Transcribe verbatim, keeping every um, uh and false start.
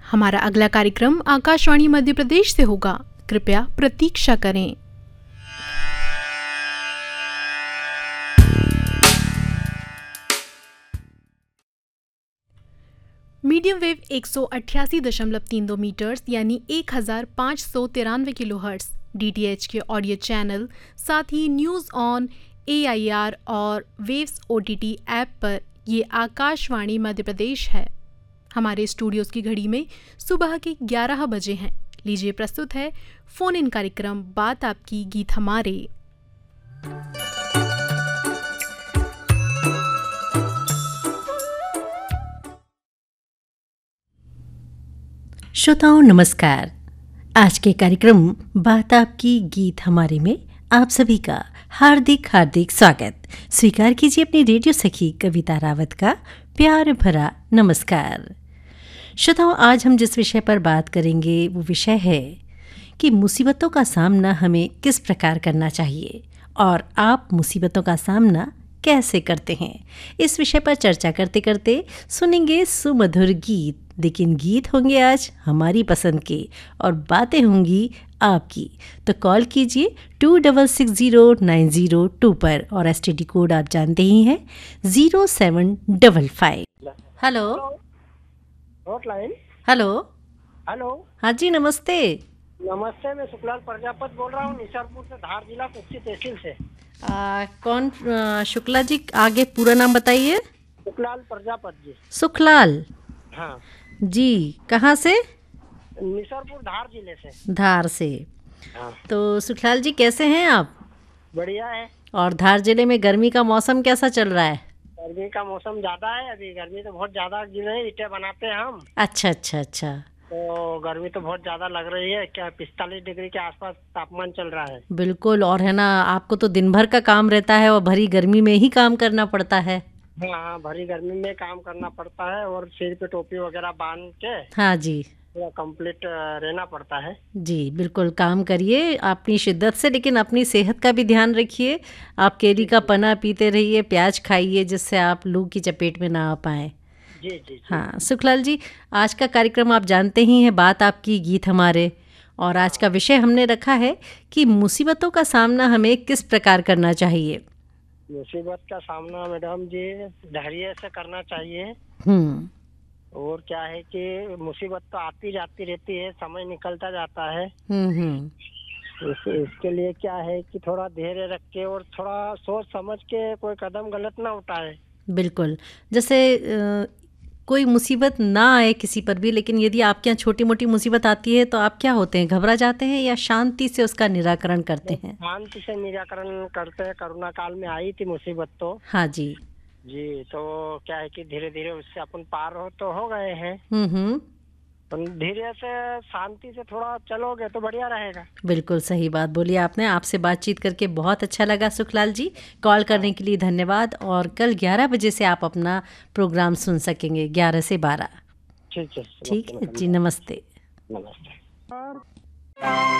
हमारा अगला कार्यक्रम आकाशवाणी मध्य प्रदेश से होगा, कृपया प्रतीक्षा करें। मीडियम वेव एक सौ अट्ठासी दशमलव तीन दो मीटर्स यानी एक हजार पाँच सौ तिरानवे किलो हर्ट्स डीटीएच के ऑडियो चैनल, साथ ही न्यूज़ ऑन एआईआर और वेव्स ओटीटी ऐप पर ये आकाशवाणी मध्य प्रदेश है। हमारे स्टूडियोज़ की घड़ी में सुबह के ग्यारह बजे हैं। लीजिए प्रस्तुत है फोन इन कार्यक्रम बात आपकी गीत हमारे। श्रोताओं नमस्कार। आज के कार्यक्रम बात आपकी गीत हमारे में आप सभी का हार्दिक हार्दिक स्वागत। स्वीकार कीजिए अपनी रेडियो सखी कविता रावत का प्यार भरा नमस्कार। श्रोताओं, आज हम जिस विषय पर बात करेंगे वो विषय है कि मुसीबतों का सामना हमें किस प्रकार करना चाहिए और आप मुसीबतों का सामना कैसे करते हैं। इस विषय पर चर्चा करते करते सुनेंगे सुमधुर गीत, लेकिन गीत होंगे आज हमारी पसंद के और बातें होंगी आपकी। तो कॉल कीजिए to double six zero nine zero two पर और एसटीडी कोड आप जानते ही हैं zero seven double five. Hello hotline. Hello hello. हाँ जी, नमस्ते। नमस्ते, मैं सुखलाल प्रजापति बोल रहा हूँ, निसारपुर से, धार जिला, कुर्सी तहसील से। आ, कौन आ, शुक्ला जी, आगे पूरा नाम बताइए। सुखलाल प्रजापति जी। सुखलाल हाँ जी, कहाँ से? निसारपुर, धार जिले से। धार से। हाँ। तो सुखलाल जी कैसे हैं आप? बढ़िया है। और धार जिले में गर्मी का मौसम कैसा चल रहा है? गर्मी का मौसम ज्यादा है अभी, गर्मी तो बहुत ज्यादा है, ईंटें बनाते हैं हम। अच्छा अच्छा अच्छा। तो गर्मी तो बहुत ज्यादा लग रही है, क्या पिस्तालीस डिग्री के आसपास तापमान चल रहा है। बिल्कुल, और है ना, आपको तो दिन भर का काम रहता है और भरी गर्मी में ही काम करना पड़ता है। हाँ, भरी गर्मी में काम करना पड़ता है और सिर पे टोपी वगैरह बांध के हाँ जी, पूरा कंप्लीट रहना पड़ता है। जी बिल्कुल, काम करिए अपनी शिद्दत से, लेकिन अपनी सेहत का भी ध्यान रखिए। आप केली का पना पीते रहिए, प्याज खाइए, जिससे आप लू की चपेट में ना आ पाए। जी जी जी। हाँ सुखलाल जी, आज का कार्यक्रम आप जानते ही हैं, बात आपकी गीत हमारे, और आज का विषय हमने रखा है कि मुसीबतों का सामना हमें किस प्रकार करना चाहिए। मुसीबत का सामना मैडम जी धैर्य से करना चाहिए। हम्म। और क्या है कि मुसीबत तो आती जाती रहती है, समय निकलता जाता है। हम्म हम्म। इस, इसके लिए क्या है कि थोड़ा धैर्य रख के और थोड़ा सोच समझ के कोई कदम गलत ना उठाए। बिल्कुल, जैसे अ, कोई मुसीबत ना आए किसी पर भी, लेकिन यदि आपके यहाँ छोटी मोटी मुसीबत आती है तो आप क्या होते हैं, घबरा जाते हैं या शांति से उसका निराकरण करते हैं? शांति से निराकरण करते हैं। कोरोना काल में आई थी मुसीबत तो। हाँ जी जी, तो क्या है कि धीरे धीरे उससे अपन पार हो तो हो गए हैं। हम्म हम्म। धीरे से शांति से थोड़ा चलोगे तो बढ़िया रहेगा। बिल्कुल सही बात बोली आपने। आपसे बातचीत करके बहुत अच्छा लगा सुखलाल जी। कॉल करने के लिए धन्यवाद। और कल ग्यारह बजे से आप अपना प्रोग्राम सुन सकेंगे, ग्यारह से बारह। ठीक है, ठीक है जी, नमस्ते। नमस्ते।